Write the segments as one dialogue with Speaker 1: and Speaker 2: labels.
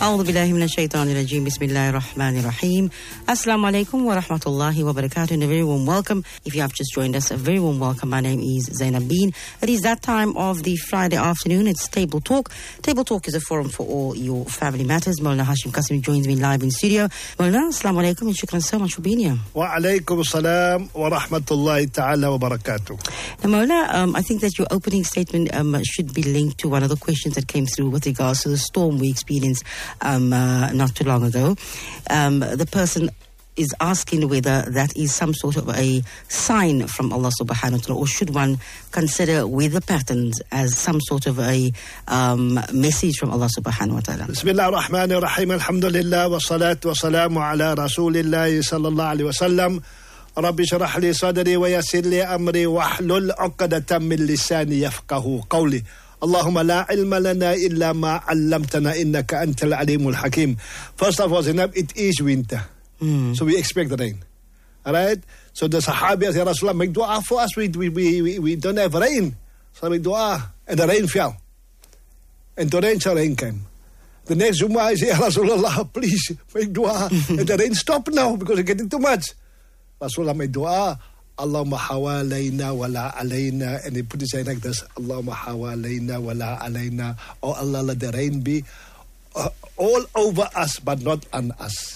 Speaker 1: أعوذ بالله من الشيطان الرجيم بسم الله الرحمن الرحيم Assalamu alaikum wa rahmatullahi wa barakatuh and a very warm welcome. If you have just joined us, a very warm welcome. My name is Zainab Bean. It is that time of the Friday afternoon. It's Table Talk. Table Talk is a forum for all your family matters. Maulana Hashim Qasim joins me live in studio. Maulana, Assalamu alaikum and shukran so much for being here.
Speaker 2: Wa alaikum assalam wa rahmatullahi ta'ala wa barakatuh.
Speaker 1: Now Maulana, I think that your opening statement should be linked to one of the questions that came through with regards to the storm we experienced not too long ago. The person is asking whether that is some sort of a sign from Allah subhanahu wa ta'ala, or should one consider weather patterns as some sort of a message from Allah subhanahu wa ta'ala.
Speaker 2: Bismillah ar-Rahman ar-Rahim, alhamdulillah wa salatu wa salamu ala rasulillahi sallallahu alayhi wa sallam. Rabbi shrah li sadri wa yassir li amri wa hlul uqdatan min lisani yafqahu qawli. Allahumma la ilma lana illa ma 'allamtana innaka antal alimul hakim. First of all, Zainab, it is winter. So we expect the rain. Alright? So the Sahabis, Ya Rasulullah, make dua for us. We don't have rain. So make dua. And the rain fell. And torrential rain came. The next Jummah, I say, Ya Rasulullah, please make dua. And the rain stopped now because it's getting too much. Rasulullah made dua. Allahumma hawalayna wa la alayna. And he put his hand like this. Allahumma hawalayna wa la alayna. Oh Allah, let the rain be all over us, but not on us.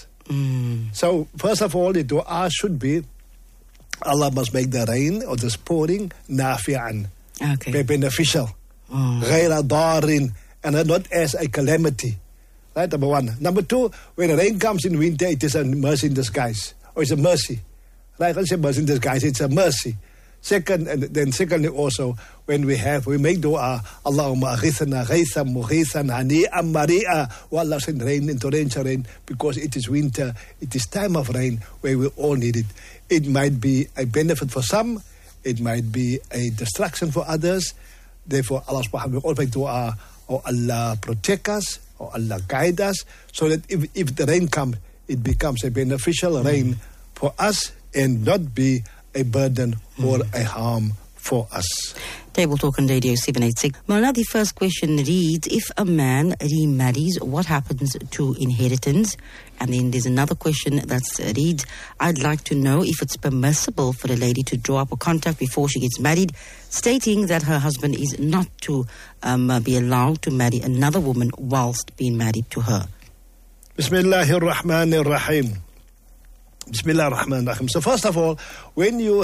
Speaker 2: So first of all, the dua should be Allah must make the rain or the pouring nafi'an, beneficial, ghayra darin, and not as a calamity. Right, number one. Number two, when the rain comes in winter, it is a mercy in disguise, or it's a mercy. Right, I don't say mercy in disguise, it's a mercy. Second, and then secondly also, when we make dua, Allahumma aghithna ghaythan mughithan hani'an mari'a. Wa Allah send rain in torrential rain, because it is winter, it is time of rain where we all need it. It might be a benefit for some, it might be a distraction for others. Therefore, Allah subhanahu wa ta'ala make dua, oh Allah protect us, or Allah guide us, so that if the rain comes, it becomes a beneficial rain for us and not be a burden or a harm for us.
Speaker 1: Table Talk on Radio 786. Maulana, the first question reads, if a man remarries, what happens to inheritance? And then there's another question that reads, I'd like to know if it's permissible for a lady to draw up a contract before she gets married, stating that her husband is not to be allowed to marry another woman whilst being married to her.
Speaker 2: Bismillahir Rahmanir Rahim. Bismillah ar-Rahman ar-Rahim. So first of all, when you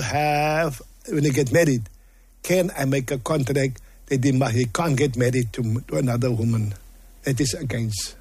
Speaker 2: get married, can I make a contract that he can't get married to another woman? That is against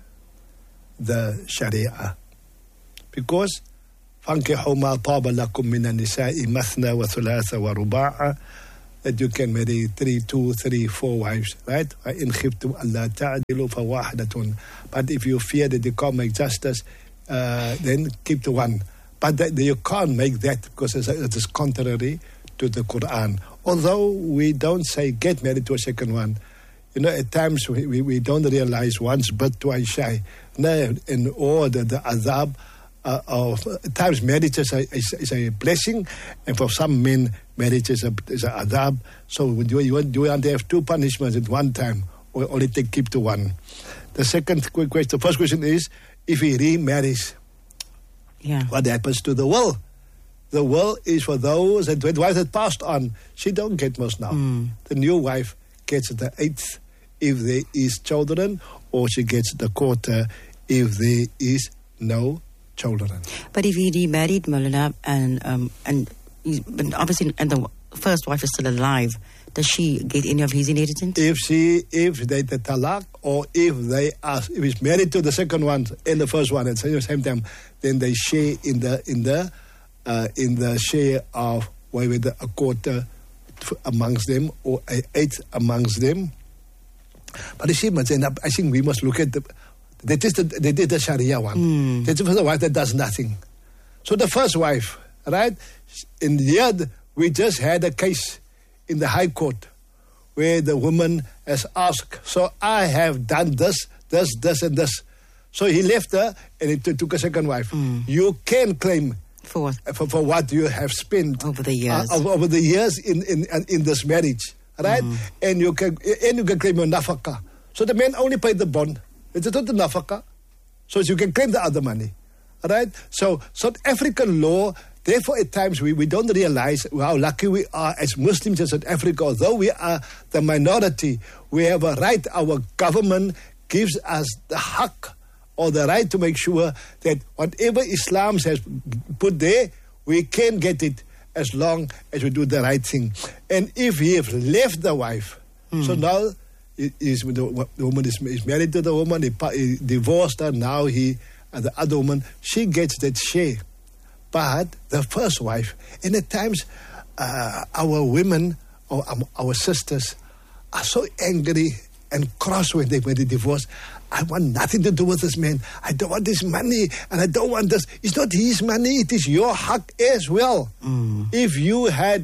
Speaker 2: the Sharia. Because فَانْكِحُوا مَا طَابَ لَكُم مِّنَ النِّسَاءِ مَثْنَى وَثُلَاثَ وَرُبَاعَ, that you can marry 2, 3, 4 wives, right? إِنْ خِفْتُمْ أَلَّا تَعْدِلُوا فَوَاحِدَةٌ. But if you fear that you can't make justice, then keep to one. But you can't make that, because it is contrary to the Quran. Although we don't say get married to a second one. You know, at times we don't realize one's birth twice shy. And or the azab of at times marriage is a blessing, and for some men marriage is a azab. So do you want to have two punishments at one time, or only keep to one? The second question, the first question is, if he remarries, what happens to the will? The will is for those that when wife had passed on, she don't get most now. The new wife gets the 1/8 if there is children, or she gets the 1/4 if there is no children.
Speaker 1: But if he remarried, Maulana, and obviously, and the first wife is still alive, does she get any of his inheritance?
Speaker 2: If they the talaq, or if he's married to the second one and the first one at the same time, then they share in the share of whether a 1/4 amongst them or a 1/8 amongst them. But you see, I think we must look at that is the Sharia one. That's the wife that does nothing. So the first wife, right? In the end, we just had a case in the High Court where the woman has asked, so I have done this, and this. So he left her and he took a second wife. You can claim
Speaker 1: for what?
Speaker 2: For what you have spent
Speaker 1: over the years,
Speaker 2: over the years in this marriage, right? And you can claim your nafaka. So the man only paid the bond. It's not the nafaka. so you can claim the other money. All right? So South African law, therefore at times we don't realize how lucky we are as Muslims in South Africa. Although we are the minority, we have a right. Our government gives us the haq or the right to make sure that whatever Islam has put there, we can get it as long as we do the right thing. And if he has left the wife, so now the woman is married to the woman, he divorced her, now the other woman, she gets that share. But the first wife, and at times our women or our sisters are so angry and cross when they divorce. I want nothing to do with this man. I don't want this money, and I don't want this. It's not his money, it is your haq as well. If you had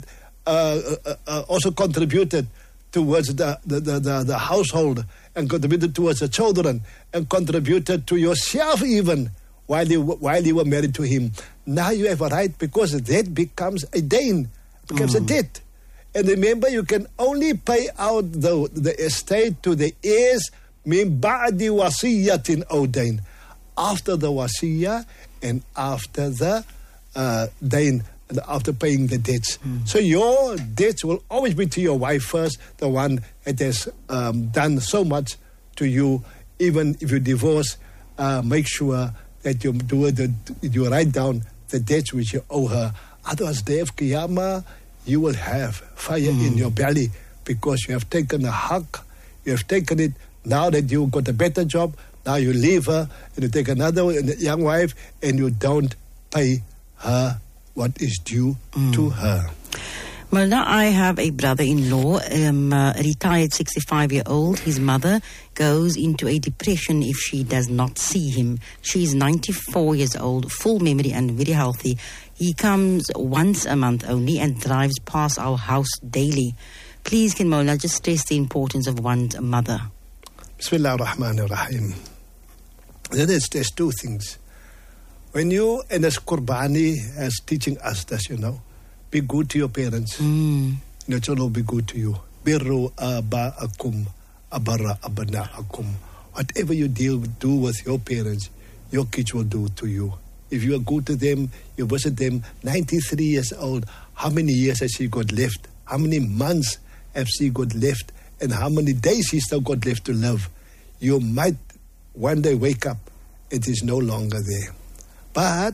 Speaker 2: also contributed towards the household and contributed towards the children and contributed to yourself even while you were married to him, now you have a right, because that becomes a dain, becomes a debt. And remember, you can only pay out the estate to the heirs min ba'di wasiyatin aw dain, after the wasiyah and after the dain, after paying the debts. So your debts will always be to your wife first, the one that has done so much to you. Even if you divorce, make sure that you write down the debts which you owe her. Otherwise, day of Qiyamah, you will have fire in your belly, because you have taken a haq, you have taken it. Now that you got a better job, now you leave her and you take another young wife and you don't pay her what is due to her.
Speaker 1: Mullah, I have a brother-in-law, a retired 65-year-old. His mother goes into a depression if she does not see him. She is 94 years old, full memory and very healthy. He comes once a month only and drives past our house daily. Please, can Mullah just stress the importance of one's mother?
Speaker 2: Bismillah ar-Rahman ar-Rahim. There's two things. When you, and as Qurbani is teaching us this, be good to your parents. Your children will be good to you. Birru aba'akum abara abana'akum. Whatever you do with your parents, your kids will do to you. If you are good to them, you visit them, 93 years old, how many years has she got left? How many months have she got left? And how many days she still got left to live? You might one day wake up, it is no longer there. But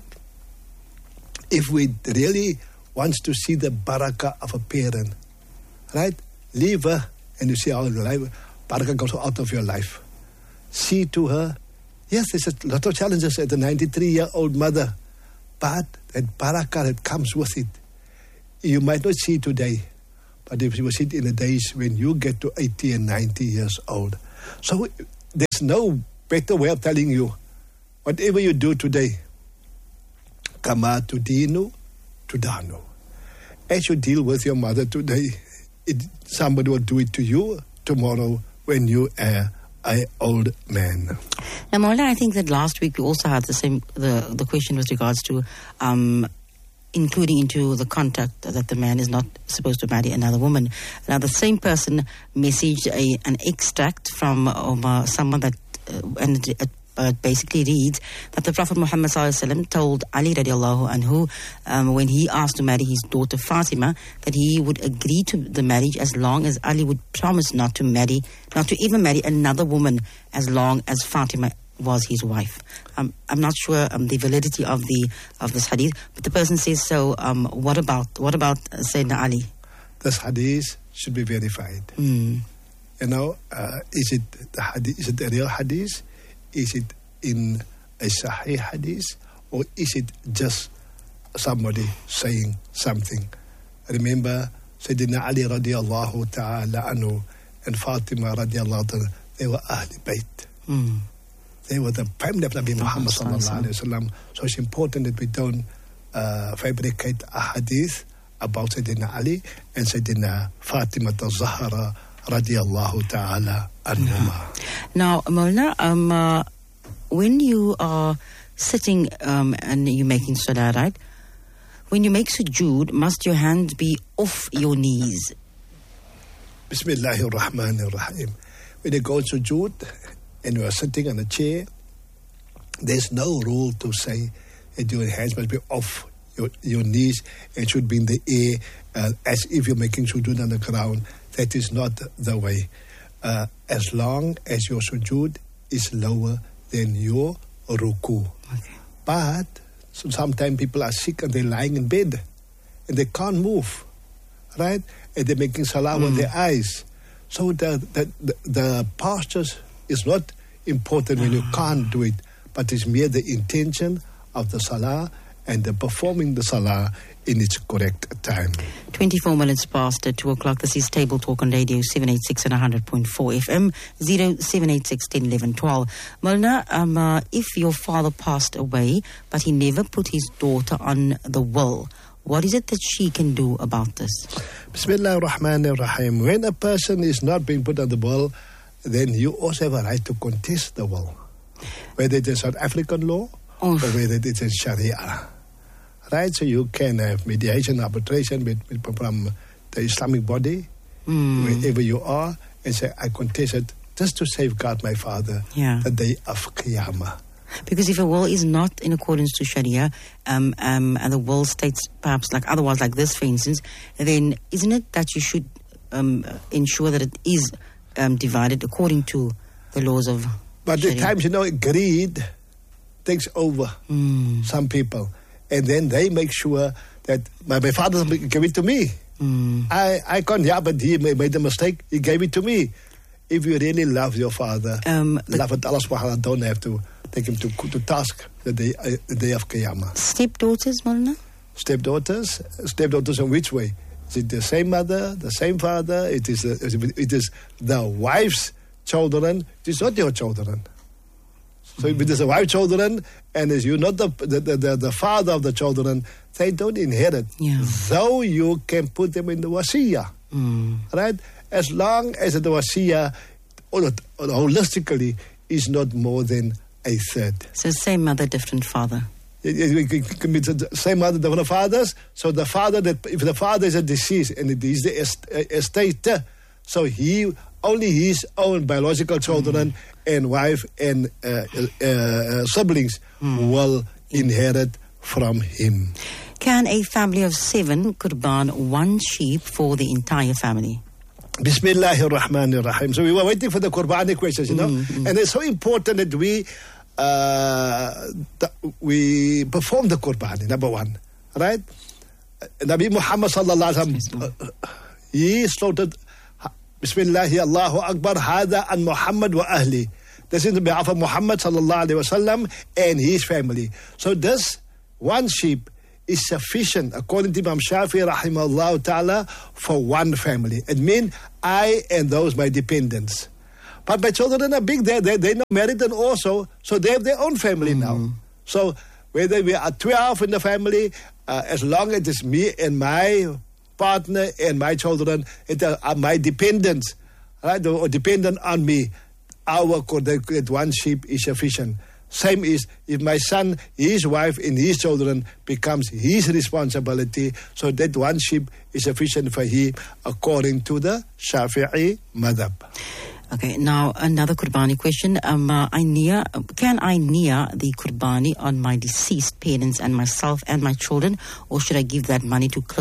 Speaker 2: if we really want to see the barakah of a parent, right? Leave her and you see how the barakah goes out of your life. See to her. Yes, there's a lot of challenges at a 93-year-old mother, but that barakah that comes with it, you might not see today, but if you will see it in the days when you get to 80 and 90 years old. So there's no better way of telling you, whatever you do today, kama tudinu tudanu. As you deal with your mother today, somebody will do it to you tomorrow when you are an old man.
Speaker 1: Now, Maulana, I think that last week we also had the question with regards to including into the contract that the man is not supposed to marry another woman. Now, the same person messaged an extract from someone that, and it basically reads that the Prophet Muhammad ﷺ told Ali radiallahu anhu when he asked to marry his daughter Fatima that he would agree to the marriage as long as Ali would promise not to even marry another woman as long as Fatima was his wife. I'm not sure the validity of this hadith, but the person says so. What about Sayyidina Ali?
Speaker 2: This hadith should be verified. Is it the hadith? Is it a real hadith? Is it in a Sahih hadith, or is it just somebody saying something? Remember, Sayyidina Ali radiallahu ta'ala anhu and Fatima radiallahu ta'ala, they were Ahl Bayt. They were the family of Nabi Muhammad sallallahu alayhi wa sallam. So it's important that we don't fabricate a hadith about Sayyidina Ali and Sayyidina Fatima al-Zahra radiallahu ta'ala anhuma.
Speaker 1: Now, Maulana, when you are sitting and you're making salah, right? When you make sujood, must your hands be off your knees?
Speaker 2: Bismillahir Rahmanir Rahim. When you go to sujood and you are sitting on a chair, There's no rule to say that your hands must be off your knees and should be in the air as if you're making sujood on the ground. That is not the way. As long as your sujood is lower than your ruku.
Speaker 1: Okay.
Speaker 2: But sometimes people are sick and they're lying in bed and they can't move, right? And they're making salah with their eyes. So the postures is not important when you can't do it, but it's mere the intention of the salah and the performing the salah in its correct time.
Speaker 1: 24 minutes past 2 o'clock. This is Table Talk on Radio 786 and 100.4 FM, 0786 10 11 12. Mulna, if your father passed away, but he never put his daughter on the will, what is it that she can do about this?
Speaker 2: Bismillah ar-Rahman ar-Rahim. When a person is not being put on the will, then you also have a right to contest the will, whether it is South African law or whether it is Sharia. Right? So you can have mediation, arbitration from the Islamic body, wherever you are, and say, I contest it just to safeguard my father the day of Qiyamah.
Speaker 1: Because if a will is not in accordance to Sharia, and the will states perhaps like otherwise, like this, for instance, then isn't it that you should ensure that it is divided according to the laws of
Speaker 2: But
Speaker 1: Sharia?
Speaker 2: at times, greed takes over some people. And then they make sure that my father gave it to me. I can't, but he made a mistake. He gave it to me. If you really love your father, love it, Allah subhanahu wa ta'ala, don't have to take him to task the day of Qiyamah.
Speaker 1: Stepdaughters, Mulna?
Speaker 2: Stepdaughters in which way? Is it the same mother, the same father? It is the wife's children. It is not your children. So if it is a wife's children, and as you're not the father of the children, they don't inherit. Though you can put them in the wasiyah. Right? As long as the wasiyah holistically is not more than a third.
Speaker 1: So same mother, different father.
Speaker 2: It can be the same mother, different fathers. So the father, if the father is a deceased and it is the estate, so only his own biological children and wife and siblings will inherit from him.
Speaker 1: Can a family of 7 qurban one sheep for the entire family?
Speaker 2: Bismillahir Rahmanir Rahim. So we were waiting for the Qurbani questions, and it's so important that we perform the Qurbani, number one, right? Nabi Muhammad sallallahu alaihi wasallam, he slaughtered, Bismillahi Allahu Akbar, Hada an Muhammad wa ahli. This is the behalf of Muhammad sallallahu alaihi wasallam and his family. So this one sheep is sufficient, according to Imam Shafi'i rahimahullah ta'ala, for one family. It means I and those my dependents. But my children are big, they're not married and also, so they have their own family now. So whether we are 12 in the family, as long as it's me and my partner and my children, it are my dependents, right, or dependent on me, that one sheep is sufficient. Same is if my son, his wife and his children becomes his responsibility, so that one sheep is sufficient for him according to the Shafi'i madhab.
Speaker 1: Okay, now another Qurbani question. Can I niya the Qurbani on my deceased parents and myself and my children, or should I give that money to